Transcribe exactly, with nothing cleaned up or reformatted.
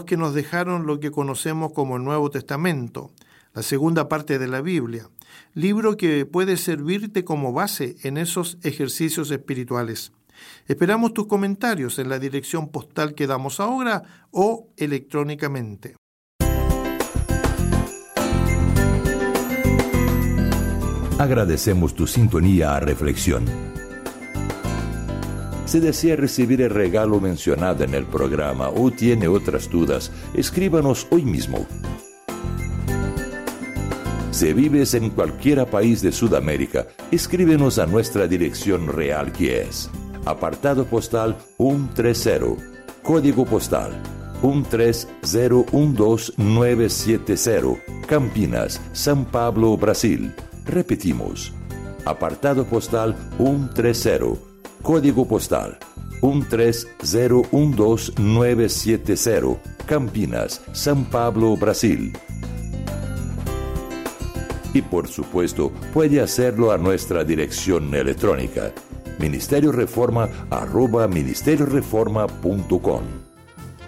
que nos dejaron lo que conocemos como el Nuevo Testamento, la segunda parte de la Biblia, libro que puede servirte como base en esos ejercicios espirituales. Esperamos tus comentarios en la dirección postal que damos ahora o electrónicamente. Agradecemos tu sintonía a Reflexión. Si desea recibir el regalo mencionado en el programa o tiene otras dudas, escríbanos hoy mismo. Si vives en cualquier país de Sudamérica, escríbenos a nuestra dirección real, que es apartado postal ciento treinta, código postal uno tres cero uno dos nueve siete cero, Campinas, São Paulo, Brasil. Repetimos, apartado postal ciento treinta, código postal uno tres cero uno dos nueve siete cero, Campinas, São Paulo, Brasil. Y por supuesto, puede hacerlo a nuestra dirección electrónica, ministerio reforma arroba ministerio reforma punto com.